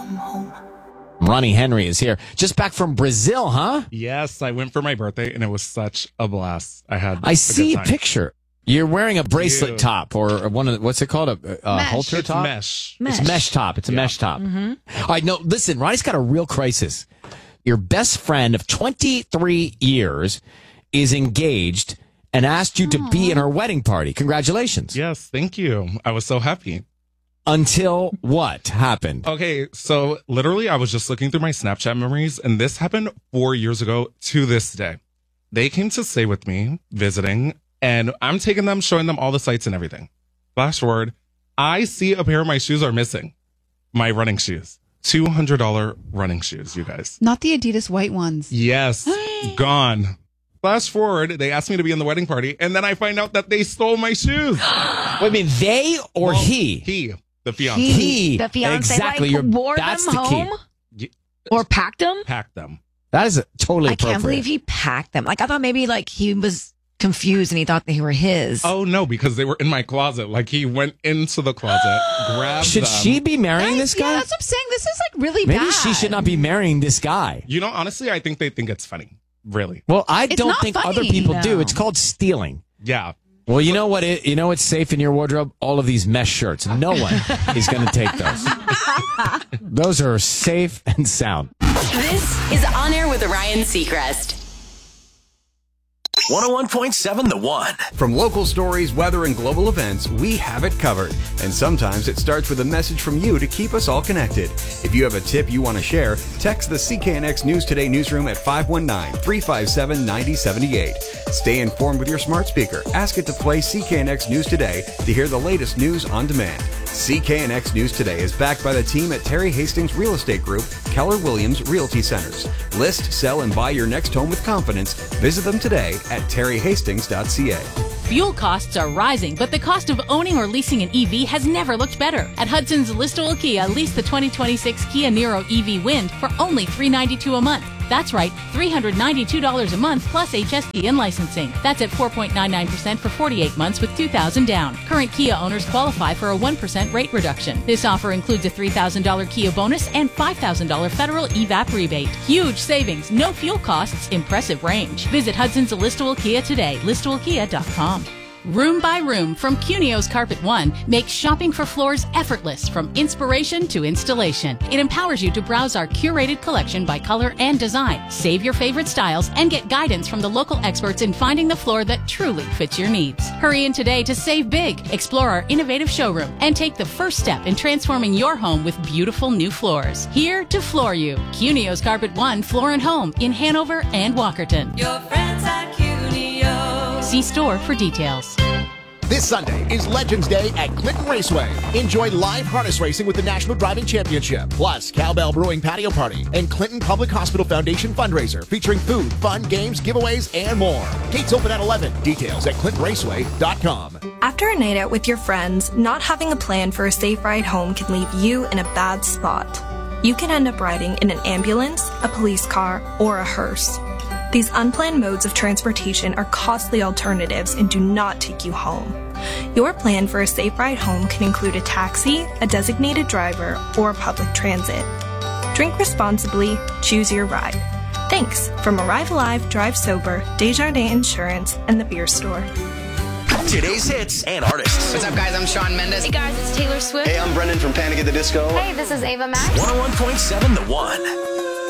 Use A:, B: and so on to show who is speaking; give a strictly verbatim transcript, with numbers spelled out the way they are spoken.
A: Ronnie Henry is here. Just back from Brazil, huh?
B: Yes, I went for my birthday, and it was such a blast. I had
A: I
B: a
A: see
B: good
A: a
B: time.
A: picture. You're wearing a bracelet
B: Cute.
A: top or one of the, what's it called? A, a
C: Mesh.
A: halter
B: It's
A: top?
B: mesh.
C: Mesh.
A: It's mesh top. It's a
B: Yeah.
A: mesh top. All right, no, listen, Ronnie's got a real crisis. Your best friend of twenty-three years is engaged and asked you to be in her wedding party. Congratulations.
B: Yes, thank you. I was so happy.
A: Until what happened?
B: Okay, so literally, I was just looking through my Snapchat memories, and this happened four years ago to this day. They came to stay with me, visiting, and I'm taking them, showing them all the sights and everything. Flash forward, I see a pair of my shoes are missing. My running shoes. two hundred dollars running shoes, you guys.
C: Not the Adidas white ones.
B: Yes, gone. Flash forward, they asked me to be in the wedding party, and then I find out that they stole my shoes.
A: Wait a minute, they or
B: Well,
A: he?
B: He, the fiance.
A: He.
D: The fiance
A: Exactly.
D: like
A: You're-
D: wore
A: that's
D: them
A: the key.
D: home
B: Ye-
D: or packed them.
B: Packed them.
A: That is totally
D: I
A: appropriate.
D: can't believe he packed them. Like I thought maybe like he was confused and he thought they were his.
B: Oh, no, because they were in my closet. Like, he went into the closet, grabbed
A: Should
B: them.
A: she be marrying this guy?
C: Yeah, that's what I'm saying. This is like really
A: Maybe
C: bad.
A: she should not be marrying this guy.
B: You know, honestly, I think they think it's funny. Really.
A: Well, I
C: It's
A: don't
C: not
A: think
C: funny,
A: other people do.
D: no.
A: It's called stealing.
B: Yeah.
A: Well, you know what? It, you know what's safe in your wardrobe? All of these mesh shirts. No one is going to take those. Those are safe and sound.
E: This is On Air with Ryan Seacrest.
F: one oh one point seven The One.
G: From local stories, weather, and global events, we have it covered. And sometimes it starts with a message from you to keep us all connected. If you have a tip you want to share, text the C K N X News Today newsroom at five one nine, three five seven, nine zero seven eight. Stay informed with your smart speaker. Ask it to play C K N X News Today to hear the latest news on demand. C K N X News Today is backed by the team at Terry Hastings Real Estate Group, Keller Williams Realty Centers. List, sell, and buy your next home with confidence. Visit them today at terry hastings dot c a.
H: Fuel costs are rising, but the cost of owning or leasing an E V has never looked better. At Hudson's Listowel Kia, lease the twenty twenty-six Kia Niro E V Wind for only three hundred ninety-two dollars a month. That's right, three hundred ninety-two dollars a month plus H S T and licensing. That's at four point nine nine percent for forty-eight months with two thousand dollars down. Current Kia owners qualify for a one percent rate reduction. This offer includes a three thousand dollars Kia bonus and five thousand dollars federal E V A P rebate. Huge savings, no fuel costs, impressive range. Visit Hudson's Listowel Kia today, listowel kia dot com. Room by Room from Cunio's Carpet One makes shopping for floors effortless from inspiration to installation. It empowers you to browse our curated collection by color and design, save your favorite styles, and get guidance from the local experts in finding the floor that truly fits your needs. Hurry in today to save big, explore our innovative showroom, and take the first step in transforming your home with beautiful new floors. Here to floor you. Cunio's Carpet One Floor and Home in Hanover and Walkerton.
E: Your friends at Cuneo.
H: See store for details.
I: This Sunday is Legends Day at Clinton Raceway. Enjoy live harness racing with the National Driving Championship, plus Cowbell Brewing Patio Party and Clinton Public Hospital Foundation fundraiser featuring food, fun, games, giveaways, and more. Gates open at eleven. Details at clinton raceway dot com.
J: After a night out with your friends, not having a plan for a safe ride home can leave you in a bad spot. You can end up riding in an ambulance, a police car, or a hearse. These unplanned modes of transportation are costly alternatives and do not take you home. Your plan for a safe ride home can include a taxi, a designated driver, or public transit. Drink responsibly, choose your ride. Thanks from Arrive Alive, Drive Sober, Desjardins Insurance, and The Beer Store.
F: Today's hits and artists.
K: What's up, guys? I'm Shawn Mendes.
L: Hey, guys, it's Taylor Swift.
M: Hey, I'm Brendan from Panic at the Disco.
L: Hey, this is Ava Max.
F: one oh one point seven The One.